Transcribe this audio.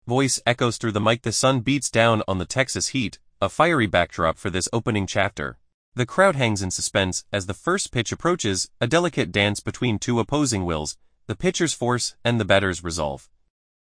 voice echoes through the mic. The sun beats down on the Texas heat, a fiery backdrop for this opening chapter. The crowd hangs in suspense as the first pitch approaches, a delicate dance between two opposing wills, the pitcher's force and the batter's resolve.